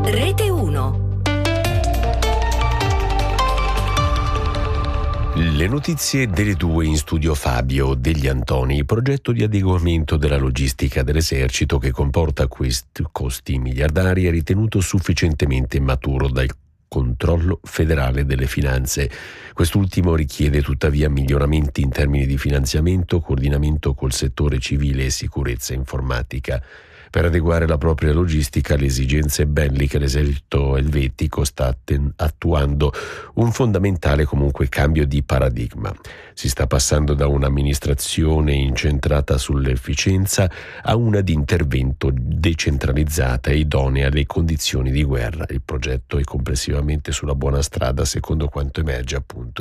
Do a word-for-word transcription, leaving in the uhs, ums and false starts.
Rete uno. Le notizie delle due, in studio Fabio Degli Antoni. Progetto di adeguamento della logistica dell'esercito che comporta questi costi miliardari è ritenuto sufficientemente maturo dal controllo federale delle finanze. Quest'ultimo richiede tuttavia miglioramenti in termini di finanziamento, coordinamento col settore civile e sicurezza informatica. Per adeguare la propria logistica alle esigenze belliche, l'esercito elvetico sta attuando un fondamentale comunque cambio di paradigma. Si sta passando da un'amministrazione incentrata sull'efficienza a una di intervento decentralizzata e idonea alle condizioni di guerra. Il progetto è complessivamente sulla buona strada, secondo quanto emerge appunto